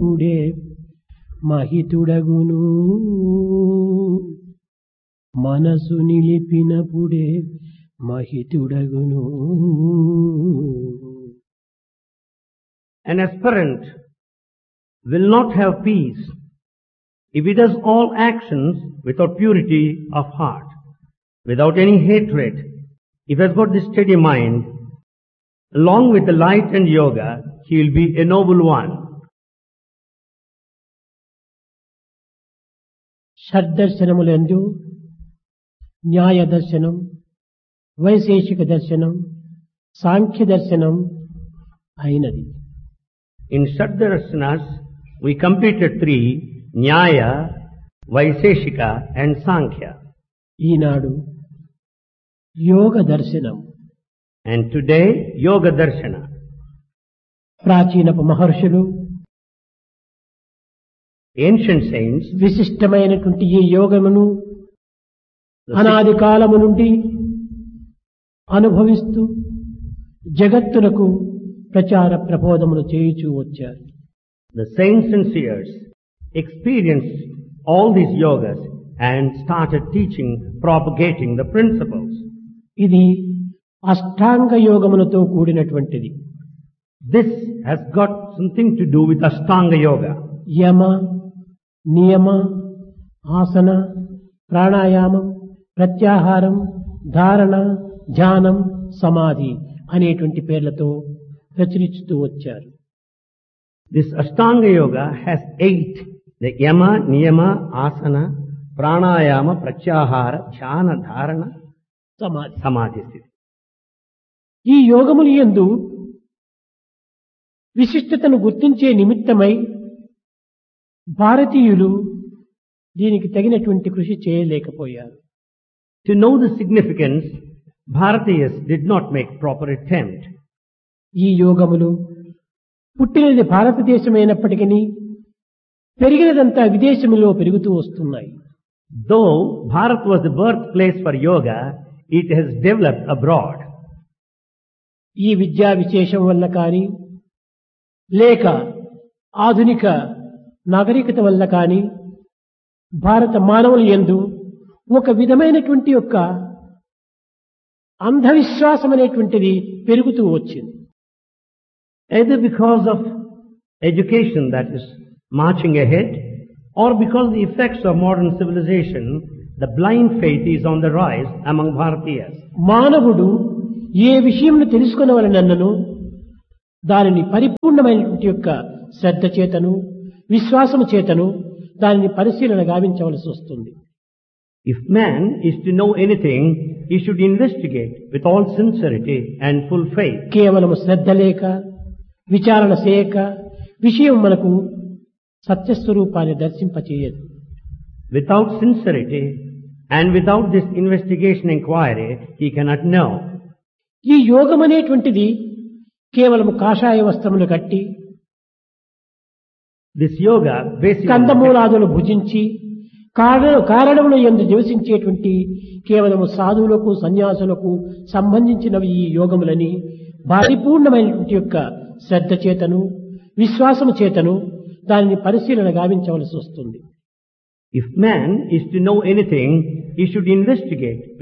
నిలిపినప్పుడే మహితుడగును. మనసు నిలిపినప్పుడే మహితుడగును. An aspirant will not have peace if he does all actions without purity of heart, without any hatred. If he has got this steady mind, along with the light and yoga, he will be a noble one. షడ్దర్శనములందు న్యాయ దర్శనం, వైశేషిక దర్శనం, సాంఖ్య దర్శనం అయినది. In Shaddarshanas, we completed 3, Nyaya, Vaiseshika and Sankhya. ఈనాడు యోగ దర్శనం. And today, Yoga Darshana. ప్రాచీనపు మహర్షులు Ancient saints, విశిష్టమైనటువంటి ఈ యోగమును అనాది కాలము నుండి అనుభవిస్తూ జగత్తులకు ప్రచార ప్రబోధములు చేయుచూ వచ్చారు. the saints and seers experienced all these yogas and started teaching, propagating the principles. ఇది అష్టాంగ యోగములతో కూడినటువంటిది. This has got something to do with Ashtanga Yoga. యమ, నియమ, ఆసన, ప్రాణాయామం, ప్రత్యాహారం, ధారణ, ధ్యానం, సమాధి అనేటువంటి పేర్లతో ప్రచురిస్తూ వచ్చారు. This Ashtanga Yoga has 8, the Yama, Niyama, Asana, Pranayama, Pratyahara, Dhyana, Dharana, సమాధి. Samadhi. ఈ యోగములు యందు విశిష్టతను గుర్తించే నిమిత్తమై భారతీయులు దీనికి తగినటువంటి కృషి చేయలేకపోయారు. To know the significance, Bharatiyas did not make proper attempt. ఈ యోగములు పుట్టినది భారతదేశమైనప్పటికీ పెరిగినదంతా విదేశములో పెరుగుతూ వస్తున్నాయి. Though Bharat was the birthplace for yoga, it has developed abroad. ఈ విద్యా విశేషం వల్ల కానీ లేక ఆధునిక నాగరికత వల్ల కానీ భారత మానవుల యందు ఒక విధమైనటువంటి యొక్క అంధవిశ్వాసం అనేటువంటిది పెరుగుతూ వచ్చింది. Either because of education that is marching ahead, or because of the effects of modern civilization, the blind faith is on the rise among Bharatiyas. మానవుడు ఏ విషయంను తెలుసుకునవలనన్నను దానిని పరిపూర్ణమైనటువంటి యొక్క శ్రద్ధ చేతను విశ్వాసము చేతను దానిని పరిశీలన గావించవలసి వస్తుంది. If man is to know anything, he should investigate with all sincerity and full faith. కేవలము శ్రద్ధ లేక విచారణ చేయక విషయం మనకు సత్యస్వరూపాన్ని దర్శింపచేయదు. Without sincerity and without this investigation inquiry, he cannot know. ఈ యోగం అనేటువంటిది కేవలము కాషాయ వస్త్రములు కట్టి This yoga basically కందమూలాదులు భుజించి కారణముల యందు నివసించేటువంటి కేవలము సాధువులకు సన్యాసులకు సంబంధించినవి ఈ యోగములని పరిపూర్ణమైనటువంటి యొక్క శ్రద్ధ చేతను విశ్వాసము చేతను దానిని పరిశీలన గావించవలసి వస్తుంది. If man is to know anything, he should investigate